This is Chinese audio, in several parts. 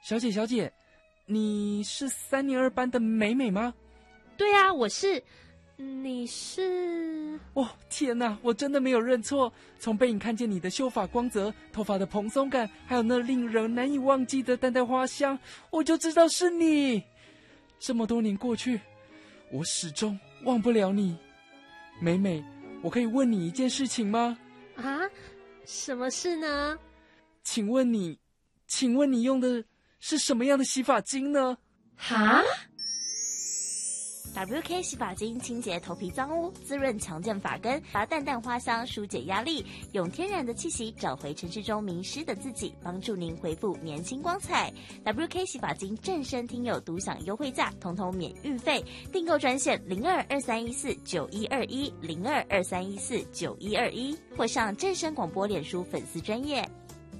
小姐，你是3年2班的美美吗？ 对啊，我是。你是？ 哦，天哪，我真的没有认错。从背影看见你的秀发光泽、头发的蓬松感，还有那令人难以忘记的淡淡花香，我就知道是你。这么多年过去，我始终忘不了你。美美，我可以问你一件事情吗？ 啊？什么事呢？ 请问你用的是什么样的洗发精呢？ 哈 ？WK 洗发精清洁头皮脏污，滋润强健发根，拔淡淡花香，疏解压力，用天然的气息找回城市中迷失的自己，帮助您恢复年轻光彩。WK 洗发精正声听友独享优惠价，统统免运费，订购专线02231491210223149121，或上正声广播脸书粉丝专页。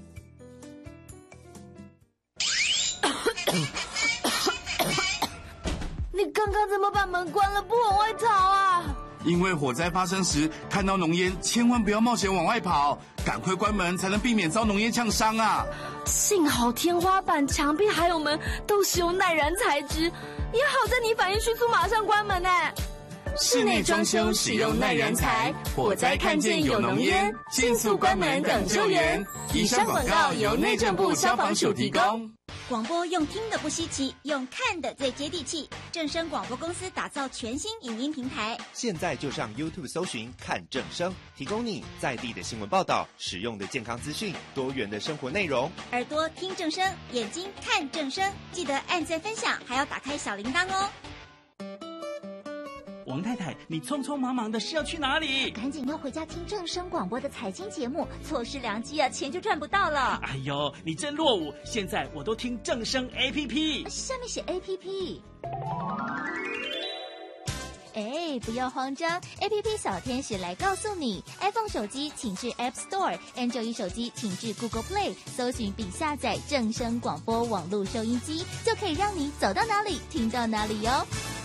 你刚刚怎么把门关了，不往外逃啊？ 因为火灾发生时看到浓烟，千万不要冒险往外跑，赶快关门才能避免遭浓烟呛伤啊！ 幸好天花板、墙壁还有门都使用耐燃材质，也好在你反应迅速，马上关门呢。 室内装修使用耐燃材，火灾看见有浓烟，迅速关门等救援。以上广告由内政部消防署提供。 广播用听的不稀奇，用看的最接地气。正声广播公司打造全新影音平台， 现在就上 YouTube 搜寻看正声，提供你在地的新闻报道、实用的健康资讯、多元的生活内容。 耳朵听正声，眼睛看正声，记得按赞分享，还要打开小铃铛哦。 王太太，你匆匆忙忙的是要去哪里？ 赶紧要回家听正声广播的财经节目，错失良机啊，钱就赚不到了。 哎呦，你真落伍！现在我都听正声 APP， 下面写 APP。哎，不要慌张 ，APP 小天使来告诉你 ，iPhone 手机请至 App Store，Android 手机请至 Google Play， 搜寻并下载正声广播网络收音机，就可以让你走到哪里听到哪里哟。